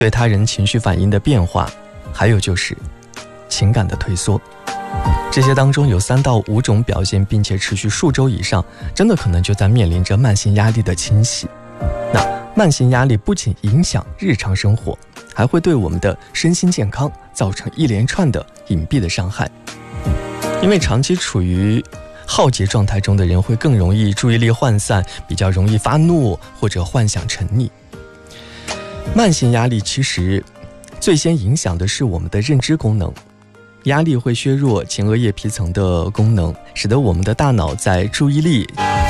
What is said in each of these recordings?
对他人情绪反应的变化，还有就是情感的退缩。这些当中有3到5种表现，并且持续数周以上，真的可能就在面临着慢性压力的侵袭。那慢性压力不仅影响日常生活，还会对我们的身心健康造成一连串的隐蔽的伤害。因为长期处于耗竭状态中的人会更容易注意力涣散，比较容易发怒或者幻想沉溺。慢性压力其实最先影响的是我们的认知功能，压力会削弱前额叶皮层的功能，使得我们的大脑在注意力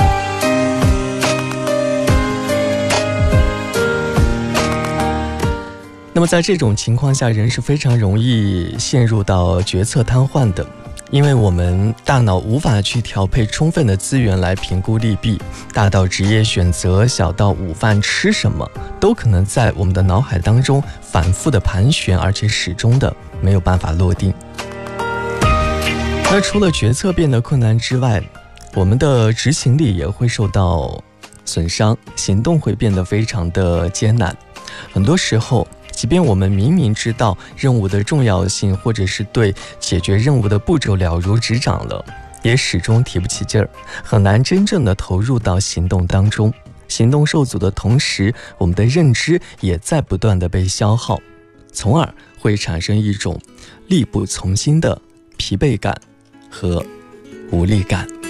那么在这种情况下，人是非常容易陷入到决策瘫痪的，因为我们大脑无法去调配充分的资源来评估利弊，大到职业选择，小到午饭吃什么，都可能在我们的脑海当中反复的盘旋，而且始终的没有办法落定。那除了决策变得困难之外，我们的执行力也会受到损伤，行动会变得非常的艰难。很多时候，即便我们明明知道任务的重要性，或者是对解决任务的步骤了如指掌了，也始终提不起劲儿，很难真正的投入到行动当中。行动受阻的同时，我们的认知也在不断的被消耗，从而会产生一种力不从心的疲惫感和无力感。